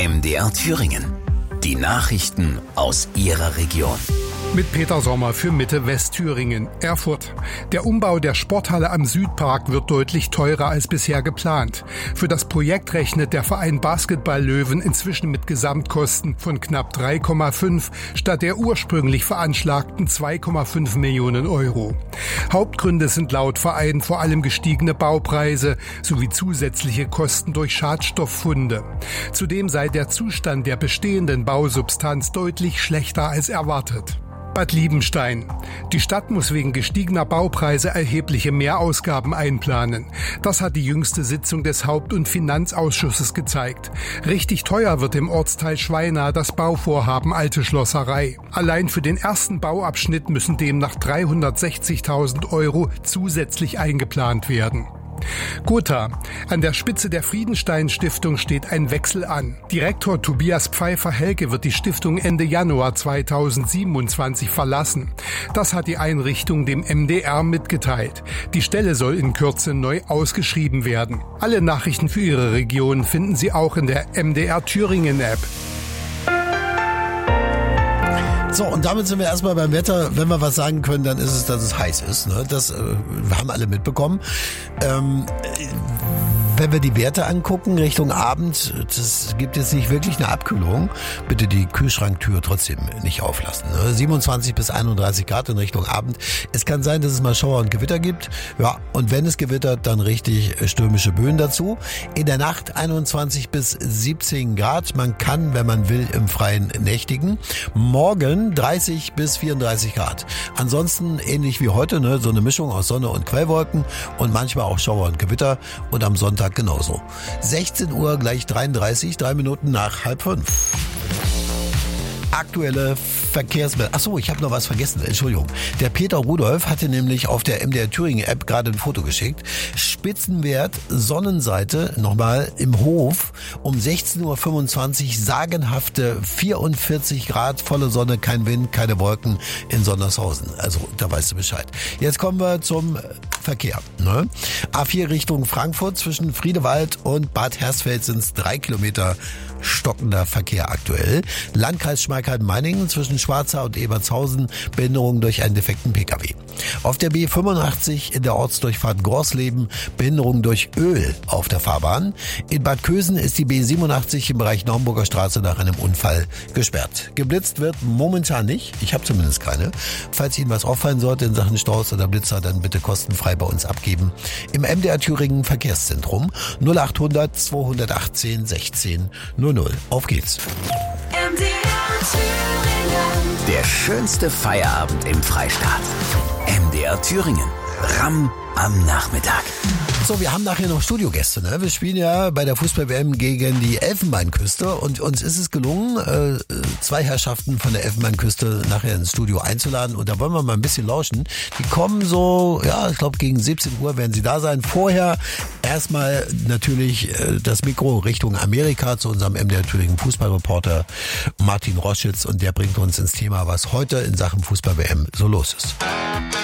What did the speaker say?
MDR Thüringen. Die Nachrichten aus Ihrer Region. Mit Peter Sommer für Mitte Westthüringen. Erfurt. Der Umbau der Sporthalle am Südpark wird deutlich teurer als bisher geplant. Für das Projekt rechnet der Verein Basketball Löwen inzwischen mit Gesamtkosten von knapp 3,5 statt der ursprünglich veranschlagten 2,5 Millionen Euro. Hauptgründe sind laut Verein vor allem gestiegene Baupreise sowie zusätzliche Kosten durch Schadstofffunde. Zudem sei der Zustand der bestehenden Bausubstanz deutlich schlechter als erwartet. Bad Liebenstein. Die Stadt muss wegen gestiegener Baupreise erhebliche Mehrausgaben einplanen. Das hat die jüngste Sitzung des Haupt- und Finanzausschusses gezeigt. Richtig teuer wird im Ortsteil Schweina das Bauvorhaben Alte Schlosserei. Allein für den ersten Bauabschnitt müssen demnach 360.000 Euro zusätzlich eingeplant werden. Gotha. An der Spitze der Friedenstein-Stiftung steht ein Wechsel an. Direktor Tobias Pfeiffer-Helke wird die Stiftung Ende Januar 2027 verlassen. Das hat die Einrichtung dem MDR mitgeteilt. Die Stelle soll in Kürze neu ausgeschrieben werden. Alle Nachrichten für Ihre Region finden Sie auch in der MDR Thüringen-App. So, und damit sind wir erstmal beim Wetter. Wenn wir was sagen können, dann ist es, dass es heiß ist. Ne? Das haben alle mitbekommen. Wenn wir die Werte angucken, Richtung Abend, das gibt jetzt nicht wirklich eine Abkühlung. Bitte die Kühlschranktür trotzdem nicht auflassen. Ne? 27 bis 31 Grad in Richtung Abend. Es kann sein, dass es mal Schauer und Gewitter gibt. Ja, und wenn es gewittert, dann richtig stürmische Böen dazu. In der Nacht 21 bis 17 Grad. Man kann, wenn man will, im Freien nächtigen. Morgen 30 bis 34 Grad. Ansonsten ähnlich wie heute, ne? So eine Mischung aus Sonne und Quellwolken und manchmal auch Schauer und Gewitter. Und am Sonntag genauso. 16 Uhr gleich 33, 3 Minuten nach 4:30. Aktuelle Verkehrsmeldung. Achso, ich habe noch was vergessen. Entschuldigung. Der Peter Rudolph hatte nämlich auf der MDR Thüringen App gerade ein Foto geschickt. Spitzenwert Sonnenseite, nochmal im Hof, um 16.25 Uhr sagenhafte 44 Grad, volle Sonne, kein Wind, keine Wolken in Sondershausen. Also, da weißt du Bescheid. Jetzt kommen wir zum Verkehr. Ne? A4 Richtung Frankfurt zwischen Friedewald und Bad Hersfeld sind es 3 Kilometer stockender Verkehr aktuell. Landkreis Schmalkalden-Meiningen zwischen Schwarzach und Ebertshausen, Behinderung durch einen defekten Pkw. Auf der B85 in der Ortsdurchfahrt Gorsleben, Behinderung durch Öl auf der Fahrbahn. In Bad Kösen ist die B87 im Bereich Naumburger Straße nach einem Unfall gesperrt. Geblitzt wird momentan nicht. Ich habe zumindest keine. Falls Ihnen was auffallen sollte in Sachen Staus oder Blitzer, dann bitte kostenfrei bei uns abgeben. Im MDR Thüringen Verkehrszentrum 0800 218 16 00. Auf geht's. Der schönste Feierabend im Freistaat. MDR Thüringen. Ramm am Nachmittag. So, wir haben nachher noch Studiogäste. Ne? Wir spielen ja bei der Fußball-WM gegen die Elfenbeinküste und uns ist es gelungen, 2 Herrschaften von der Elfenbeinküste nachher ins Studio einzuladen und da wollen wir mal ein bisschen lauschen. Die kommen so, ja, ich glaube gegen 17 Uhr werden sie da sein. Vorher erstmal natürlich das Mikro Richtung Amerika zu unserem MDR Thüringen Fußballreporter Martin Roschitz und der bringt uns ins Thema, was heute in Sachen Fußball-WM so los ist.